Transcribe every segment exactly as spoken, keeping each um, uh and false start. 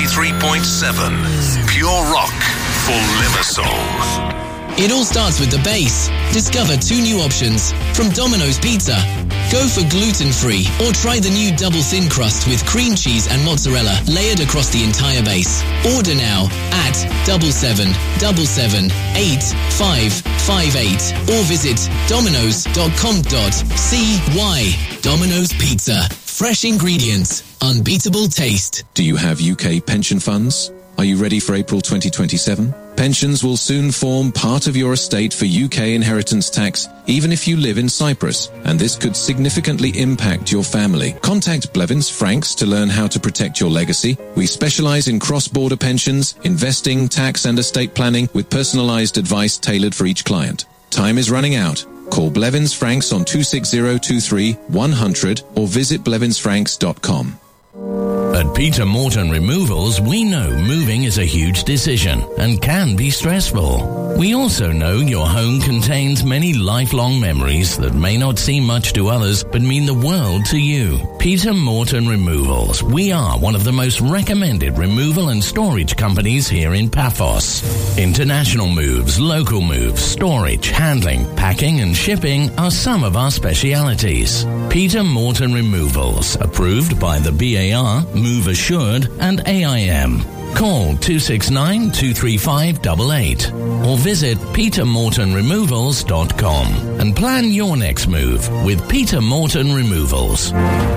ninety-three point seven. Pure rock for Limassol. It all starts with the base. Discover two new options from Domino's Pizza. Go for gluten-free or try the new double thin crust with cream cheese and mozzarella layered across the entire base. Order now at double seven double seven eight five five eight or visit dominos dot com dot c y. Domino's Pizza. Fresh ingredients. Unbeatable taste. Do you have U K pension funds? Are you ready for April twenty twenty-seven? Pensions will soon form part of your estate for U K inheritance tax, even if you live in Cyprus, and this could significantly impact your family. Contact Blevins Franks to learn how to protect your legacy. We specialize in cross-border pensions, investing, tax and estate planning with personalized advice tailored for each client. Time is running out. Call Blevins Franks on two six zero two three one hundred or visit blevins franks dot com. At Peter Morton Removals, we know moving is a huge decision and can be stressful. We also know your home contains many lifelong memories that may not seem much to others but mean the world to you. Peter Morton Removals. We are one of the most recommended removal and storage companies here in Paphos. International moves, local moves, storage, handling, packing and shipping are some of our specialities. Peter Morton Removals, approved by the B A R, Move Assured and A I M. Call two six nine two three five eight eight or visit peter morton removals dot com and plan your next move with Peter Morton Removals.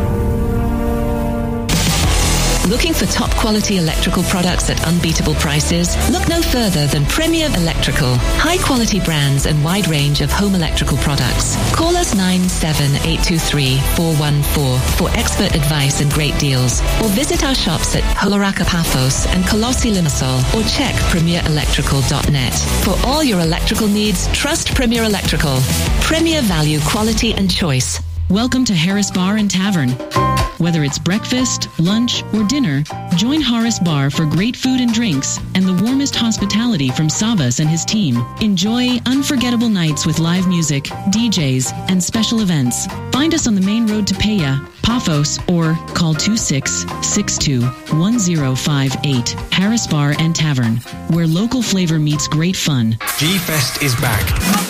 Looking for top quality electrical products at unbeatable prices? Look no further than Premier Electrical. High quality brands and wide range of home electrical products. Call us nine seven eight two three four one four for expert advice and great deals. Or visit our shops at Holaraka Paphos and Colossi Limassol or check premier electrical dot net. For all your electrical needs, trust Premier Electrical. Premier value, quality and choice. Welcome to Harris Bar and Tavern. Whether it's breakfast, lunch, or dinner, join Harris Bar for great food and drinks and the warmest hospitality from Savas and his team. Enjoy unforgettable nights with live music, D Js, and special events. Find us on the main road to Peja, Paphos, or call two six six two one zero five eight. Harris Bar and Tavern, where local flavor meets great fun. G-Fest is back.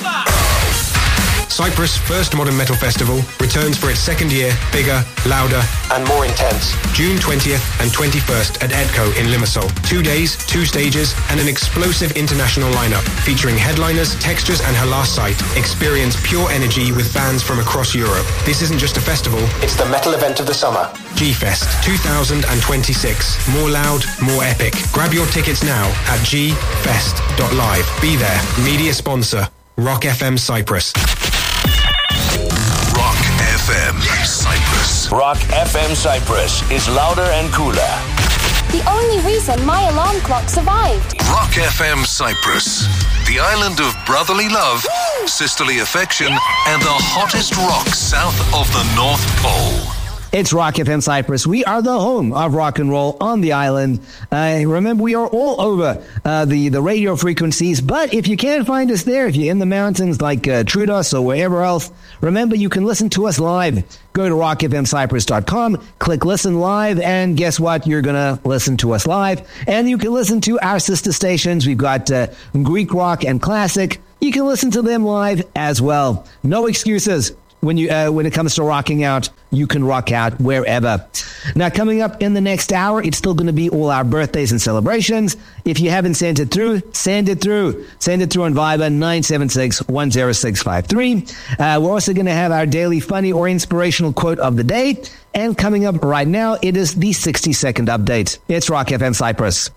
Cyprus' first modern metal festival returns for its second year, bigger, louder, and more intense. June twentieth and twenty-first at Edco in Limassol. Two days, two stages, and an explosive international lineup featuring headliners, Textures, and her last site. Experience pure energy with bands from across Europe. This isn't just a festival, it's the metal event of the summer. G-Fest two thousand twenty-six. More loud, more epic. Grab your tickets now at g fest dot live. Be there. Media sponsor, Rock F M Cyprus. Rock F M Cyprus. Rock F M Cyprus is louder and cooler. The only reason my alarm clock survived. Rock F M Cyprus. The island of brotherly love, sisterly affection, and the hottest rock south of the North Pole. It's Rock F M Cyprus. We are the home of rock and roll on the island. Uh, remember, we are all over uh, the, the radio frequencies, but if you can't find us there, if you're in the mountains like uh, Trudos or wherever else, remember, you can listen to us live. Go to rock f m cyprus dot com, click Listen Live, and guess what? You're going to listen to us live. And you can listen to our sister stations. We've got uh, Greek Rock and Classic. You can listen to them live as well. No excuses. When you uh, when it comes to rocking out, you can rock out wherever. Now, coming up in the next hour, it's still going to be all our birthdays and celebrations. If you haven't sent it through, send it through. Send it through on Viber nine seven six one zero six five three. Uh, we're also going to have our daily funny or inspirational quote of the day. And coming up right now, it is the sixty second update. It's Rock F M Cyprus.